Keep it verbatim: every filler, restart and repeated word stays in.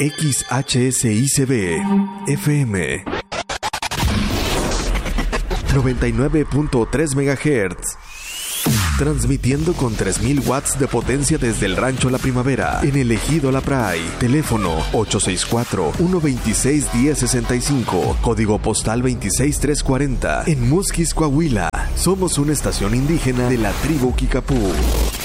X H S I C B F M noventa y nueve punto tres megahertz. Transmitiendo con tres mil watts de potencia desde el Rancho La Primavera, en el Ejido La Pray. Teléfono ocho seis cuatro, uno dos seis, uno cero seis cinco. Código postal veintiséis mil trescientos cuarenta. En Musquis, Coahuila. Somos una estación indígena de la tribu Kickapoo.